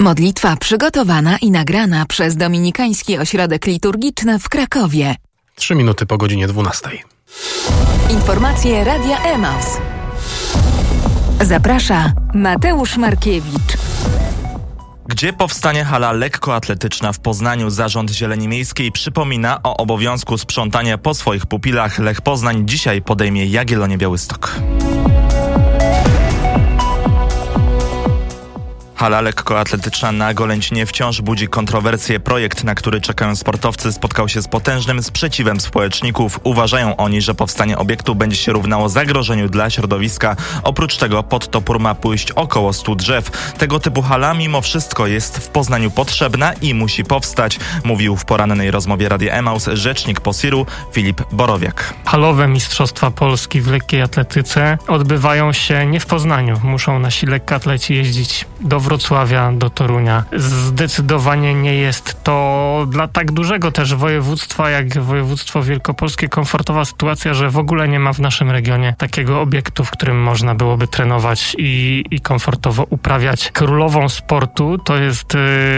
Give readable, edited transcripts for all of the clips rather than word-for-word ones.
Modlitwa przygotowana i nagrana przez Dominikański Ośrodek Liturgiczny w Krakowie. 3 minuty po godzinie 12. Informacje Radia Emaus. Zaprasza Mateusz Markiewicz. Gdzie powstanie hala lekkoatletyczna w Poznaniu? Zarząd Zieleni Miejskiej przypomina o obowiązku sprzątania po swoich pupilach. Lech Poznań dzisiaj podejmie Jagiellonię Białystok. Hala lekkoatletyczna na Golęcinie wciąż budzi kontrowersje. Projekt, na który czekają sportowcy, spotkał się z potężnym sprzeciwem społeczników. Uważają oni, że powstanie obiektu będzie się równało zagrożeniu dla środowiska. Oprócz tego pod topór ma pójść około 100 drzew. Tego typu hala mimo wszystko jest w Poznaniu potrzebna i musi powstać, mówił w porannej rozmowie Radia Emaus rzecznik POSIR-u Filip Borowiak. Halowe Mistrzostwa Polski w lekkiej atletyce odbywają się nie w Poznaniu. Muszą nasi lekkoatleci jeździć do Wrocławia, do Torunia. Zdecydowanie nie jest to dla tak dużego też województwa jak województwo wielkopolskie komfortowa sytuacja, że w ogóle nie ma w naszym regionie takiego obiektu, w którym można byłoby trenować i komfortowo uprawiać. Królową sportu to jest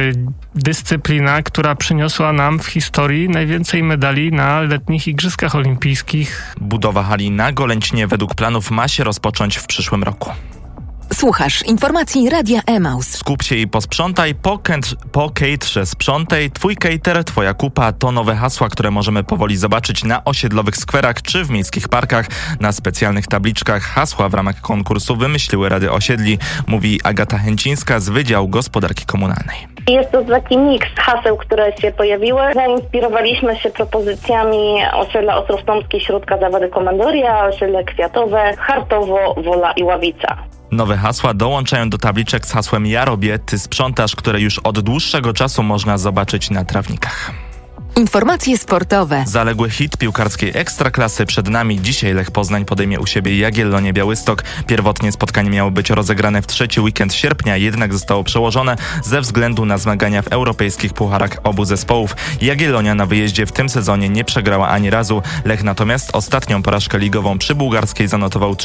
dyscyplina, która przyniosła nam w historii najwięcej medali na letnich Igrzyskach Olimpijskich. Budowa hali na Golęcinie według planów ma się rozpocząć w przyszłym roku. Słuchasz informacji Radia Emaus. Skup się i posprzątaj, po caterze sprzątaj, twój cater, twoja kupa to nowe hasła, które możemy powoli zobaczyć na osiedlowych skwerach czy w miejskich parkach. Na specjalnych tabliczkach hasła w ramach konkursu wymyśliły Rady Osiedli, mówi Agata Chęcińska z Wydziału Gospodarki Komunalnej. Jest to taki miks haseł, które się pojawiły. Zainspirowaliśmy się propozycjami osiedla Ostrowstomskie, Śródka, Zawody, Komandoria, osiedle Kwiatowe, Chartowo, Wola i Ławica. Nowe hasła dołączają do tabliczek z hasłem Ja robię, ty sprzątasz, które już od dłuższego czasu można zobaczyć na trawnikach. Informacje sportowe. Zaległy hit piłkarskiej Ekstraklasy przed nami. Dzisiaj Lech Poznań podejmie u siebie Jagiellonię Białystok. Pierwotnie spotkanie miało być rozegrane w trzeci weekend sierpnia, jednak zostało przełożone ze względu na zmagania w europejskich pucharach obu zespołów. Jagiellonia na wyjeździe w tym sezonie nie przegrała ani razu. Lech natomiast ostatnią porażkę ligową przy Bułgarskiej zanotował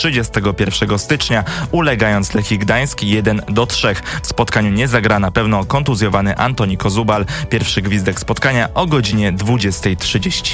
31 stycznia, ulegając Lechii Gdańsk 1-3. W spotkaniu nie zagra na pewno kontuzjowany Antoni Kozubal. Pierwszy gwizdek spotkania o godzinie 20:30.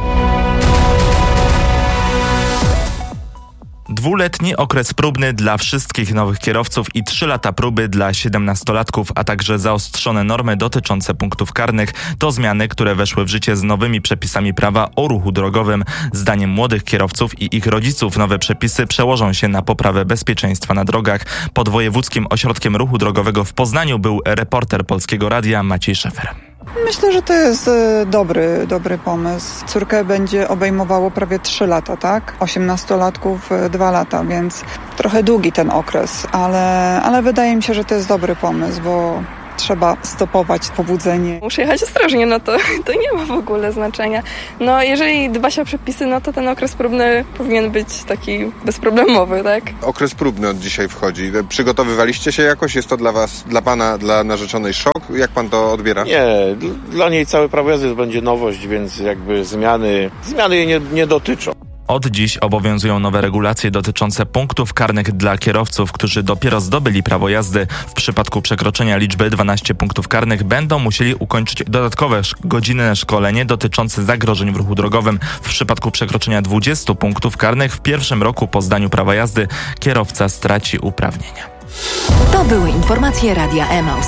Dwuletni okres próbny dla wszystkich nowych kierowców i 3 lata próby dla 17-latków, a także zaostrzone normy dotyczące punktów karnych to zmiany, które weszły w życie z nowymi przepisami prawa o ruchu drogowym. Zdaniem młodych kierowców i ich rodziców nowe przepisy przełożą się na poprawę bezpieczeństwa na drogach. Pod Wojewódzkim Ośrodkiem Ruchu Drogowego w Poznaniu był reporter Polskiego Radia Maciej Szefer. Myślę, że to jest dobry pomysł. Córkę będzie obejmowało prawie 3 lata, tak? 18-latków 2 lata, więc trochę długi ten okres, ale wydaje mi się, że to jest dobry pomysł, bo trzeba stopować pobudzenie. Muszę jechać ostrożnie, to nie ma w ogóle znaczenia. Jeżeli dba się o przepisy, to ten okres próbny powinien być taki bezproblemowy, tak? Okres próbny od dzisiaj wchodzi. Przygotowywaliście się jakoś? Jest to dla was, dla pana, dla narzeczonej szok? Jak pan to odbiera? Nie, dla niej całe prawo jazdy to będzie nowość, więc jakby zmiany jej nie dotyczą. Od dziś obowiązują nowe regulacje dotyczące punktów karnych dla kierowców, którzy dopiero zdobyli prawo jazdy. W przypadku przekroczenia liczby 12 punktów karnych będą musieli ukończyć dodatkowe godzinne szkolenie dotyczące zagrożeń w ruchu drogowym. W przypadku przekroczenia 20 punktów karnych w pierwszym roku po zdaniu prawa jazdy kierowca straci uprawnienia. To były informacje Radia Emaus.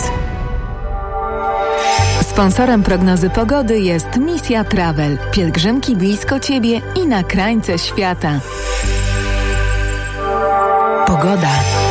Sponsorem prognozy pogody jest Misja Travel. Pielgrzymki blisko Ciebie i na krańce świata. Pogoda.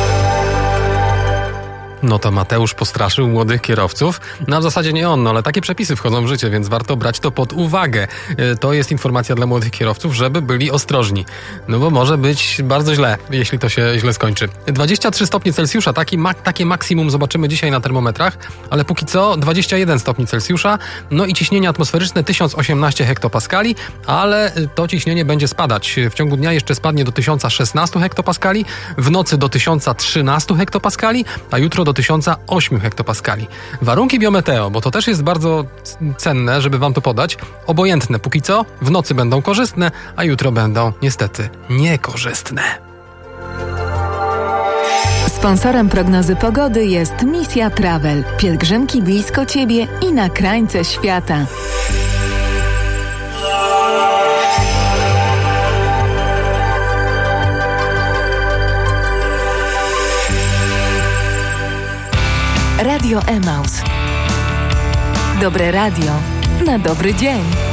No to Mateusz postraszył młodych kierowców. W zasadzie nie on, ale takie przepisy wchodzą w życie, więc warto brać to pod uwagę. To jest informacja dla młodych kierowców, żeby byli ostrożni. Bo może być bardzo źle, jeśli to się źle skończy. 23 stopnie Celsjusza, takie maksimum zobaczymy dzisiaj na termometrach, ale póki co 21 stopni Celsjusza, i ciśnienie atmosferyczne 1018 hektopaskali, ale to ciśnienie będzie spadać. W ciągu dnia jeszcze spadnie do 1016 hektopaskali, w nocy do 1013 hektopaskali, a jutro do 1008 hektopaskali. Warunki biometeo, bo to też jest bardzo cenne, żeby wam to podać, obojętne póki co, w nocy będą korzystne, a jutro będą niestety niekorzystne. Sponsorem prognozy pogody jest Misja Travel. Pielgrzymki blisko Ciebie i na krańce świata. Radio Emaus. Dobre radio na dobry dzień.